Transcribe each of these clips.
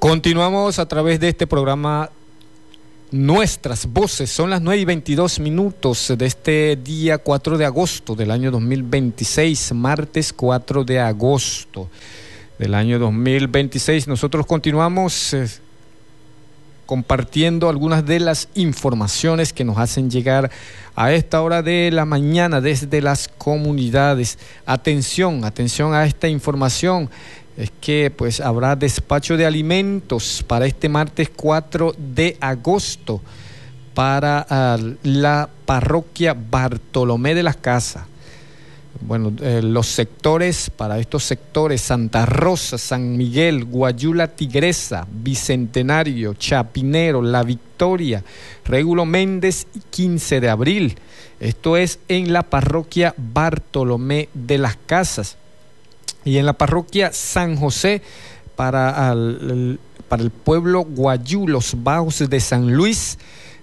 Continuamos a través de este programa Nuestras Voces. Son las 9:22 de este día 4 de agosto del año 2026, martes 4 de agosto del año 2026. Nosotros continuamos compartiendo algunas de las informaciones que nos hacen llegar a esta hora de la mañana desde las comunidades. Atención a esta información. Es que pues habrá despacho de alimentos para este martes 4 de agosto para la parroquia Bartolomé de las Casas. Bueno, los sectores, para estos sectores: Santa Rosa, San Miguel, Guayú-La Tigresa, Bicentenario, Chapinero, La Victoria, Régulo Méndez y 15 de abril. Esto es en la parroquia Bartolomé de las Casas. Y en la parroquia San José, para el pueblo Guayú, los Bajos de San Luis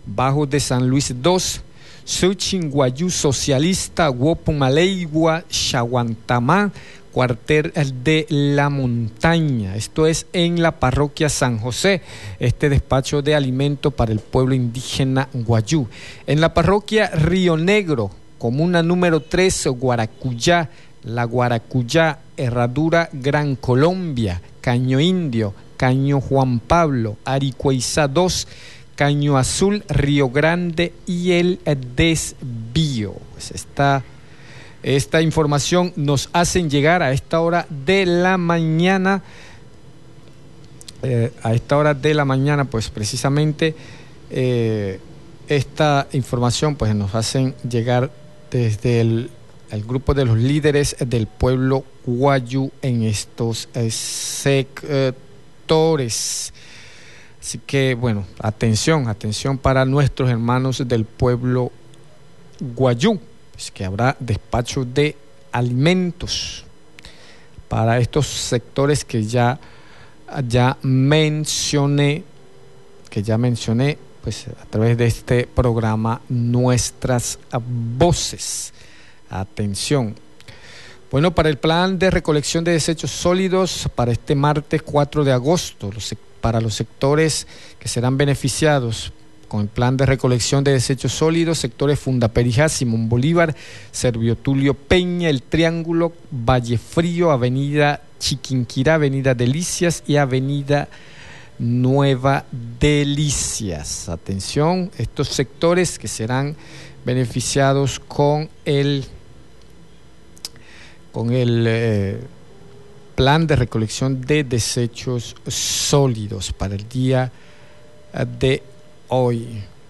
2, Suchin Guayú Socialista, Guopumaleigua, Chaguantamá, Cuartel de la Montaña. Esto es en la parroquia San José, este despacho de alimentos para el pueblo indígena Guayú. En la parroquia Río Negro, comuna número 3, Guaracuyá, La Guaracuyá, Herradura Gran Colombia, Caño Indio, Caño Juan Pablo, Aricueizá 2, Caño Azul, Río Grande y El Desvío. Pues esta información nos hacen llegar a esta hora de la mañana. Pues precisamente esta información pues nos hacen llegar desde el grupo de los líderes del pueblo Guayú en estos sectores. Así que, bueno, atención para nuestros hermanos del pueblo Guayú, pues que habrá despacho de alimentos para estos sectores que ya mencioné, pues a través de este programa Nuestras Voces. Atención. Bueno, para el plan de recolección de desechos sólidos para este martes 4 de agosto, para los sectores que serán beneficiados con el plan de recolección de desechos sólidos, sectores Fundaperijá, Simón Bolívar, Servio Tulio Peña, El Triángulo, Valle Frío, Avenida Chiquinquirá, Avenida Delicias y Avenida Nueva Delicias. Atención, estos sectores que serán beneficiados con el plan de recolección de desechos sólidos para el día de hoy.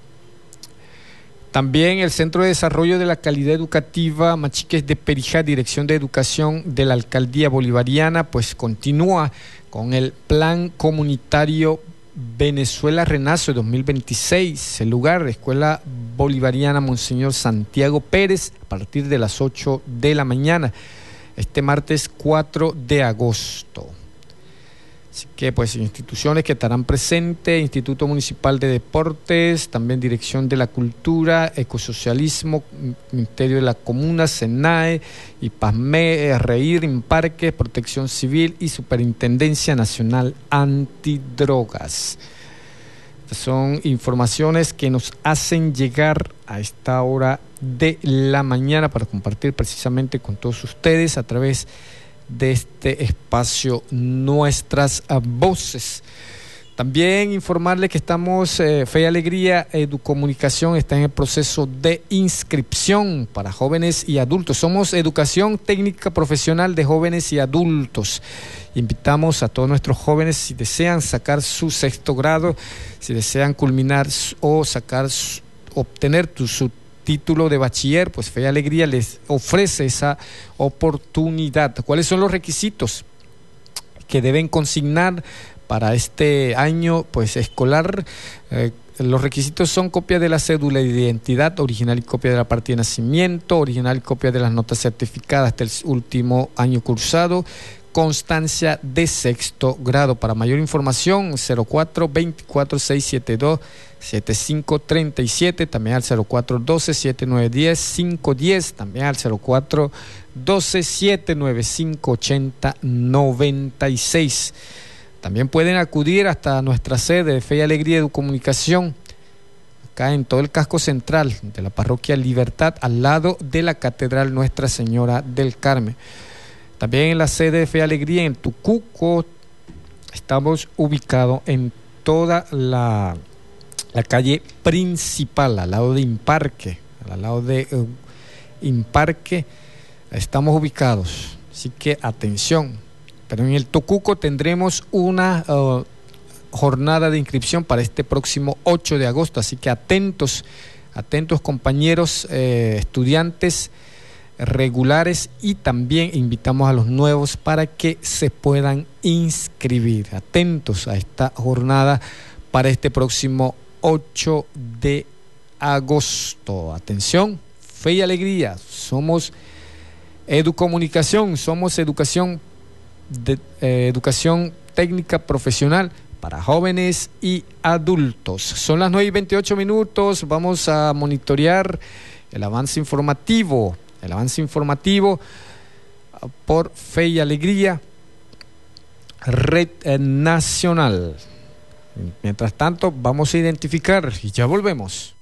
También el Centro de Desarrollo de la Calidad Educativa Machiques de Perijá, Dirección de Educación de la Alcaldía Bolivariana, pues continúa con el Plan Comunitario Venezuela Renace 2026. El lugar: Escuela Bolivariana Monseñor Santiago Pérez, a partir de las 8 de la mañana. Este martes 4 de agosto. Así que pues instituciones que estarán presentes: Instituto Municipal de Deportes, también Dirección de la Cultura, Ecosocialismo, Ministerio de la Comuna, SENAE, IPASME, REIR, IMPARQUE, Protección Civil y Superintendencia Nacional Antidrogas. Estas son informaciones que nos hacen llegar a esta hora de la mañana para compartir precisamente con todos ustedes a través de este espacio Nuestras Voces. También informarle que estamos, Fe y Alegría Educomunicación está en el proceso de inscripción para jóvenes y adultos. Somos Educación Técnica Profesional de Jóvenes y Adultos. Invitamos a todos nuestros jóvenes, si desean sacar su 6º grado, si desean culminar o obtener su título de bachiller, pues Fe y Alegría les ofrece esa oportunidad. ¿Cuáles son los requisitos que deben consignar para este año pues escolar? Los requisitos son copia de la cédula de identidad, original y copia de la partida de nacimiento, original y copia de las notas certificadas del último año cursado, constancia de 6º grado. Para mayor información, 04-24-672-7537, también al 0412-7910-510, también al 0412-795-8096. También pueden acudir hasta nuestra sede de Fe y Alegría Educomunicación, acá en todo el casco central de la parroquia Libertad, al lado de la Catedral Nuestra Señora del Carmen. También en la sede de Fe y Alegría en Tucuco estamos ubicados en toda la calle principal, al lado de Imparque, estamos ubicados. Así que atención. Pero en el Tucuco tendremos una jornada de inscripción para este próximo 8 de agosto, así que atentos compañeros estudiantes regulares, y también invitamos a los nuevos para que se puedan inscribir. Atentos a esta jornada para este próximo 8 de agosto. Atención, Fe y Alegría, somos Educomunicación, somos educación técnica profesional para jóvenes y adultos. Son las 9:28, vamos a monitorear el avance informativo por Fe y Alegría, Red Nacional. Mientras tanto, vamos a identificar y ya volvemos.